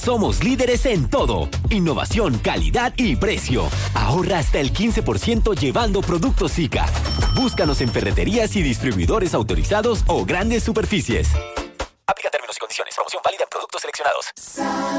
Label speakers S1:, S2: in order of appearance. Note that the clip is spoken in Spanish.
S1: Somos líderes en todo. Innovación, calidad y precio. Ahorra hasta el 15% llevando productos Zika. Búscanos en ferreterías y distribuidores autorizados o grandes superficies. Aplica términos y condiciones. Promoción válida en productos seleccionados.